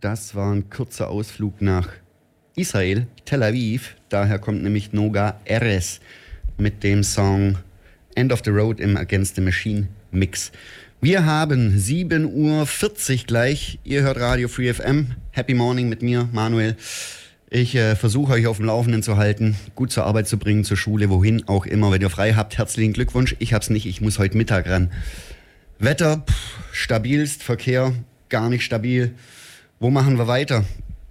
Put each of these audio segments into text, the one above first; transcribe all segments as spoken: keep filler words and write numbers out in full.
Das war ein kurzer Ausflug nach Israel, Tel Aviv. Daher kommt nämlich Noga Erez mit dem Song End of the Road im Against the Machine Mix. Wir haben sieben Uhr vierzig gleich. Ihr hört Radio Free F M. Happy Morning mit mir, Manuel. Ich äh, versuche euch auf dem Laufenden zu halten, gut zur Arbeit zu bringen, zur Schule, wohin auch immer. Wenn ihr frei habt, herzlichen Glückwunsch. Ich hab's nicht, ich muss heute Mittag ran. Wetter, pff, stabilst, Verkehr, gar nicht stabil. Wo machen wir weiter?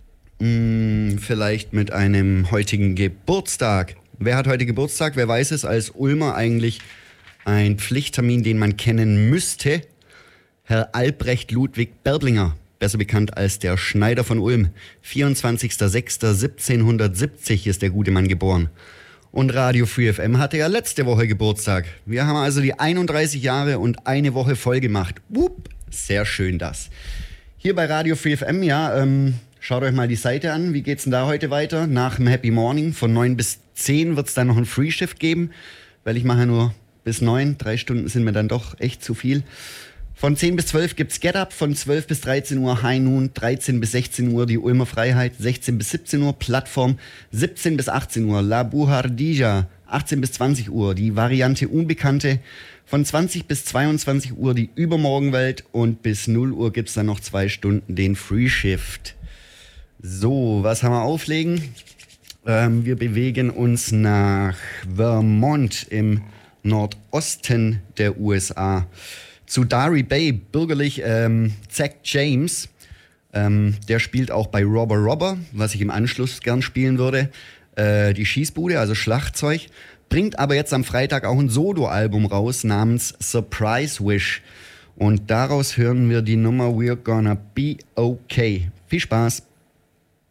Hm, vielleicht mit einem heutigen Geburtstag. Wer hat heute Geburtstag? Wer weiß es? Als Ulmer eigentlich ein Pflichttermin, den man kennen müsste. Herr Albrecht Ludwig Berblinger, besser bekannt als der Schneider von Ulm. vierundzwanzigster sechster siebzehnhundertsiebzig ist der gute Mann geboren. Und Radio Free F M hatte ja letzte Woche Geburtstag. Wir haben also die einunddreißig Jahre und eine Woche voll gemacht. Wupp, sehr schön das. Hier bei Radio Free F M, ja, ähm, schaut euch mal die Seite an. Wie geht's denn da heute weiter? Nach dem Happy Morning von neun bis zehn wird es dann noch ein Free Shift geben, weil ich mache ja nur bis neun. Drei Stunden sind mir dann doch echt zu viel. Von zehn bis zwölf gibt's Get Up, von zwölf bis dreizehn Uhr High Noon, dreizehn bis sechzehn Uhr die Ulmer Freiheit, sechzehn bis siebzehn Uhr Plattform, siebzehn bis achtzehn Uhr La Buhardija, achtzehn bis zwanzig Uhr die Variante Unbekannte, von zwanzig bis zweiundzwanzig Uhr die Übermorgenwelt und bis null Uhr gibt's dann noch zwei Stunden den Free Shift. So, was haben wir auflegen? Ähm, wir bewegen uns nach Vermont im Nordosten der U S A. Zu Dari Bay, bürgerlich ähm, Zach James. Ähm, der spielt auch bei Robber Robber, was ich im Anschluss gern spielen würde. Äh, die Schießbude, also Schlagzeug. Bringt aber jetzt am Freitag auch ein Solo-Album raus namens Surprise Wish. Und daraus hören wir die Nummer We're Gonna Be Okay. Viel Spaß.